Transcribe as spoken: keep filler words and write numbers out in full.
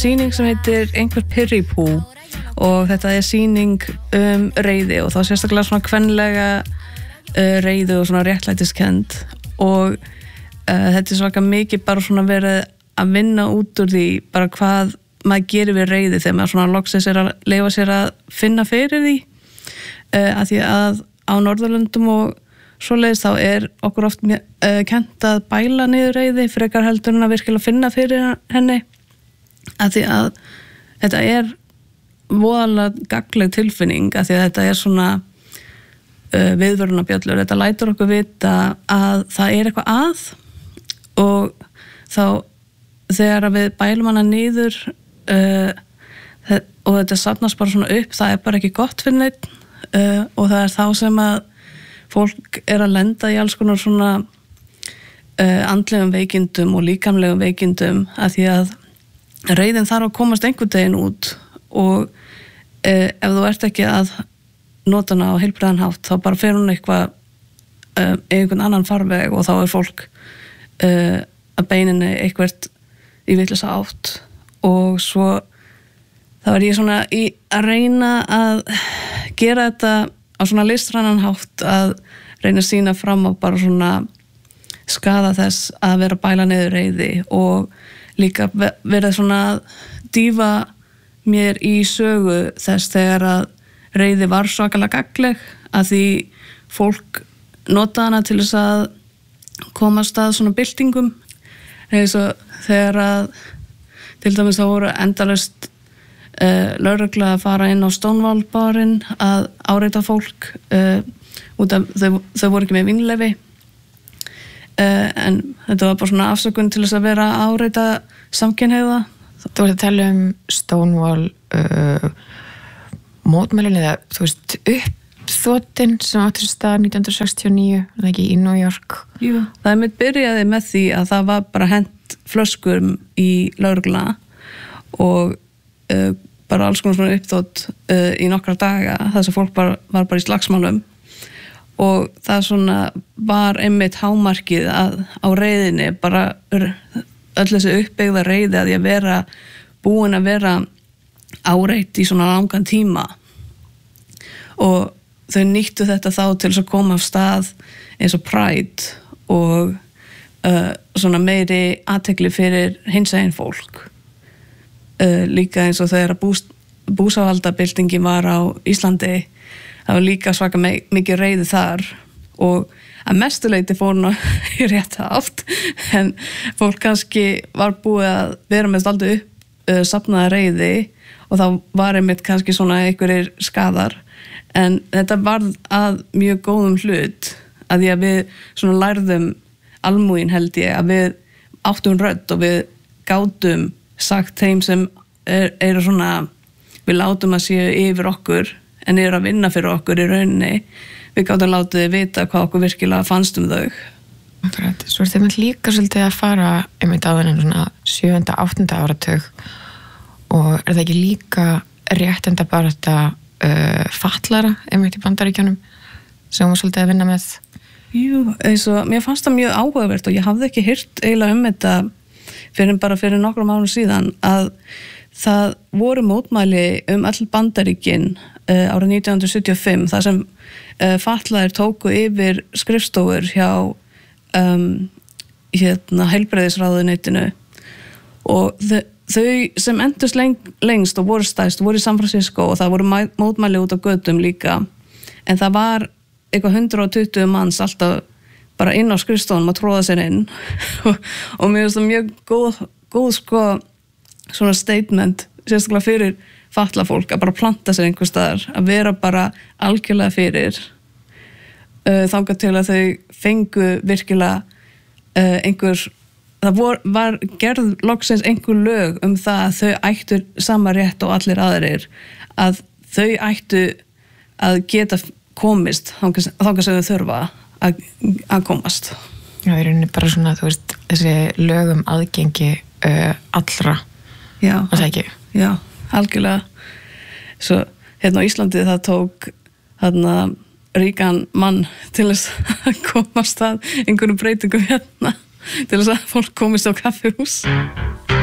sýning sem heitir Einhver Pirripú og þetta er sýning um reiði og þá sérstaklega svona kvenlega uh, reiði og svona réttlætiskend og uh, þetta er svaka mikið bara svona verið að vinna út úr því bara hvað maður gerir við reiði þegar maður svona loksins er að leyfa sér að finna fyrir því uh, að því að á Norðurlöndum og svoleiðis þá er okkur oft uh, kennt að bæla niður reiði frekar heldur en að virkilega finna fyrir henni að því að þetta er voðalega gagnleg tilfinning að því að þetta er svona uh, viðvörunarbjöllur, þetta lætur okkur vita að það er eitthvað að og þá þegar við bælum hana niður uh, og þetta safnast bara svona upp, það er bara ekki gott fyrir neitt uh, og það er þá sem að fólk er að lenda í alls konar svona uh, andlegum veikindum og líkamlegum veikindum að því að reiðin þarf að komast einhvern daginn út og eh, ef þú ert ekki að nota hana á heilbrigðan hátt þá bara fer hún eitthvað eh, einhvern annan farveg og þá er fólk eh, að beininni eitthvað í vitlausa átt og svo þá er ég svona í að reyna að gera þetta á svona listrænan hátt að reyna að sýna fram á bara svona skaða þess að vera að bæla niður reiði og líka vera svona að dýfa mér í sögu þess þegar að reiði var svakalega gagnleg að því fólk nota hana til þess að komast að svona byltingum eins og þegar að til dæmis þá voru endalaust uh, lögregla að fara inn á Stonewall barinn að áreita fólk uh, út af þau, þau voru ekki með vínleyfi uh, en þetta var bara svona afsökun til þess að vera að áreita samkynhneigða. Þú ert að tala um Stonewall uh, mótmælin eða þú veist uppþotin sem áttur stað nítján hundruð sextíu og níu eða ekki í New York. Jú, það er mitt byrjaði með því að það var bara hent flöskum í lögregluna og uh, bara alls konar svona uppþot uh, í nokkra daga þar sem fólk bara, var bara í slagsmálum og það svona var einmitt hámarkið að á reiðinni bara öll þessi uppbyggða reiði að ég vera búin að vera áreitt í svona langan tíma og þau nýttu þetta þá til þess að koma af stað eins og Pride og uh, svona meiri athygli fyrir hinsegin fólk uh, líka eins og þegar bús, búsáhaldabyltingi var á Íslandi það var líka svaka mikið reiði þar og að mestuleiti fór hún í rétta átt en fólk kannski var búið að vera með aldrei upp uh, safnaða reiði og þá var einmitt kannski svona einhverjir skadar en þetta var að mjög góðum hlut að því að við svona lærðum almúgin held ég að við áttum rödd og við gátum sagt þeim sem er, eru svona við látum að séu yfir okkur en eru að vinna fyrir okkur í rauninni við gátum látið þið vita hvað okkur virkilega fannst um þau. Akkurat, svo er þeim líka svolítið að fara einmitt á þennan svona sjöunda, áttunda áratug og er það ekki líka réttinda bara þetta uh, fatlara einmitt í Bandaríkjunum sem hún svolítið að vinna með? Jú, eins og mér fannst það mjög áhugavert og ég hafði ekki heyrt eiginlega um þetta fyrir bara fyrir nokkrum árum síðan að það voru mótmæli um all Bandaríkin uh, árið nítján hundruð sjötíu og fimm þar sem uh, fatlaðir tóku yfir skrifstofur hjá um, hérna heilbrigðisráðuneytinu og þau, þau sem endust leng, lengst og voru stærst voru í San Francisco og það voru mótmæli út á götum líka en það var eitthvað hundrað og tuttugu manns alltaf bara inn á skrifstofunum að tróða sér inn og, og mér finnst það mjög góð, góð sko svona statement, sérstaklega fyrir fatlað fólk, að bara planta sér einhvers staðar, að vera bara algjörlega fyrir uh, þangað til að þau fengu virkilega uh, einhver, það vor, var gerð loksins einhver lög um það að þau ættu sama rétt og allir aðrir, að þau ættu að geta komist þangað sem þau þurfa að, að komast. Já, í rauninni bara svona, þú veist, þessi lög um aðgengi uh, allra. Já, það ekki? Já, algjörlega. Svo hérna á Íslandi það tók hérna ríkan mann til þess að komast að einhverjum breytingum hérna til þess að fólk komist á kaffihús.